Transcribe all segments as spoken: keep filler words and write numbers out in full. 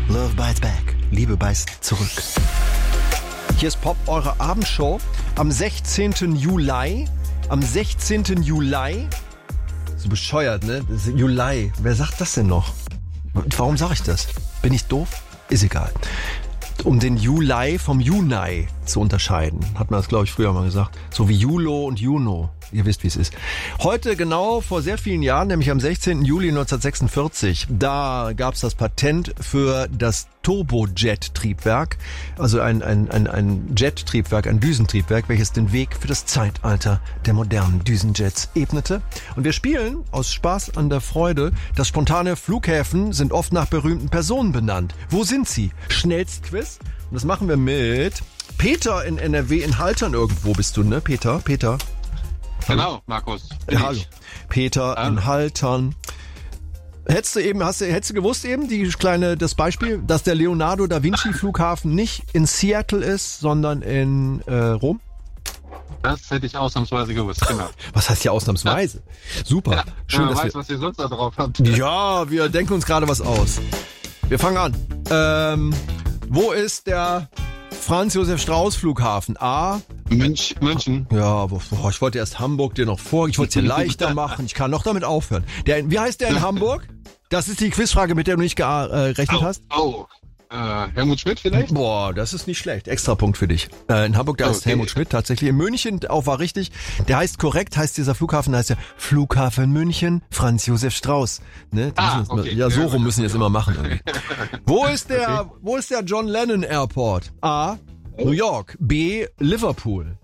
Love Bites Back. Liebe beißt zurück. Hier ist Pop, eure Abendshow. Am sechzehnten Juli. Am sechzehnten Juli. So bescheuert, ne? Das ist Juli. Wer sagt das denn noch? Warum sage ich das? Bin ich doof? Ist egal. Um den Juli vom Juni zu unterscheiden. Hat man das, glaube ich, früher mal gesagt. So wie Julo und Juno. Ihr wisst, wie es ist. Heute genau vor sehr vielen Jahren, nämlich am sechzehnten Juli neunzehnhundertsechsundvierzig, da gab es das Patent für das Turbojet-Triebwerk, also ein, ein, ein, ein Jet-Triebwerk, ein Düsentriebwerk, welches den Weg für das Zeitalter der modernen Düsenjets ebnete. Und wir spielen aus Spaß an der Freude, dass spontane Flughäfen sind oft nach berühmten Personen benannt. Wo sind sie? Schnellstquiz. Und das machen wir mit Peter in N R W, in Haltern irgendwo bist du, ne? Peter, Peter. Genau, Markus. Ja, hallo. Peter ah. in Haltern. Hättest du eben, hast du, hättest du gewusst eben, die kleine, das Beispiel, dass der Leonardo da Vinci Flughafen nicht in Seattle ist, sondern in äh, Rom? Das hätte ich ausnahmsweise gewusst, genau. Was heißt hier ausnahmsweise? Super. Ja, Schön, ja, dass weiß, wir, was ihr sonst da drauf habt. Ja, wir denken uns gerade was aus. Wir fangen an. Ähm, wo ist der Franz Josef Strauß Flughafen? A. Münch, München. Ja, boah, ich wollte erst Hamburg dir noch vor, ich wollte es dir leichter machen. Ich kann noch damit aufhören. Der, wie heißt der in Hamburg? Das ist die Quizfrage, mit der du nicht gerechnet oh, hast. Oh, äh, Helmut Schmidt vielleicht? Boah, das ist nicht schlecht. Extra Punkt für dich. Äh, in Hamburg, da ist okay. Helmut Schmidt tatsächlich. In München auch war richtig. Der heißt korrekt, heißt dieser Flughafen, heißt ja Flughafen München, Franz Josef Strauß. Ne? Ah, müssen okay. Ja, so rum müssen wir es immer machen. Irgendwie. Wo ist der, okay. wo ist der John Lennon Airport? A. New York. B. Liverpool.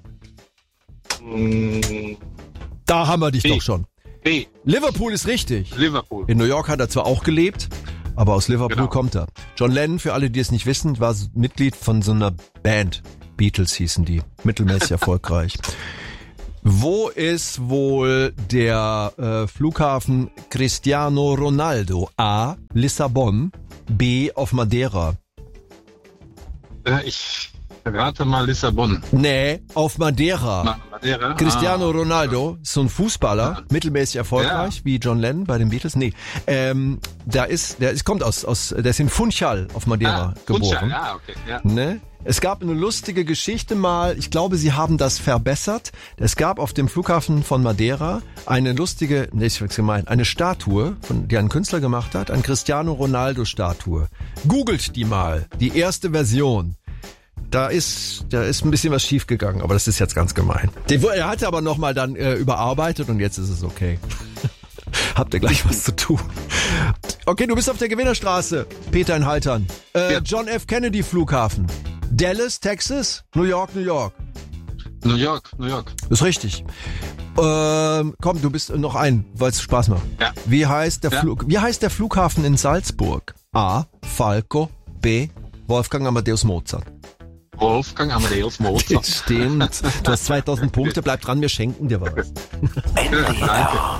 Mm. Da haben wir dich B. doch schon. B. Liverpool ist richtig. Liverpool. In New York hat er zwar auch gelebt, aber aus Liverpool genau. kommt er. John Lennon, für alle, die es nicht wissen, war Mitglied von so einer Band. Beatles hießen die. Mittelmäßig erfolgreich. Wo ist wohl der äh, Flughafen Cristiano Ronaldo? A. Lissabon. B. Auf Madeira. Äh, ich rate mal Lissabon. Nee, auf Madeira. Ma- Madeira? Cristiano ah. Ronaldo, so ein Fußballer, ja. mittelmäßig erfolgreich, ja. wie John Lennon bei den Beatles. Nee, ähm, da ist, der ist, kommt aus, aus, der ist in Funchal auf Madeira ah, geboren. Funchal, ja, okay, ja. Ne? Es gab eine lustige Geschichte mal, ich glaube, sie haben das verbessert. Es gab auf dem Flughafen von Madeira eine lustige, nee, ich hab's gemeint, eine Statue, von, die ein Künstler gemacht hat, eine Cristiano Ronaldo Statue. Googelt die mal, die erste Version. Da ist, da ist ein bisschen was schiefgegangen, aber das ist jetzt ganz gemein. Den, er hatte aber nochmal dann äh, überarbeitet und jetzt ist es okay. Habt ihr gleich was zu tun. Okay, du bist auf der Gewinnerstraße, Peter in Haltern. Äh, ja. John F. Kennedy Flughafen. Dallas, Texas, New York, New York. New York, New York. Ist richtig. Ähm, komm, du bist noch ein, weil es Spaß macht. Ja. Wie heißt der ja. Flug, wie heißt der Flughafen in Salzburg? A. Falco. B. Wolfgang Amadeus Mozart. Wolfgang Amadeus Mozart. Stimmt. Du hast zweitausend Punkte, bleib dran, wir schenken dir was. Ja,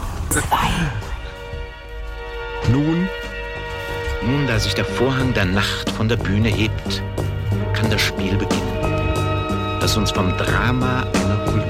Nun? Nun, da sich der Vorhang der Nacht von der Bühne hebt, kann das Spiel beginnen, das uns vom Drama einer Kultur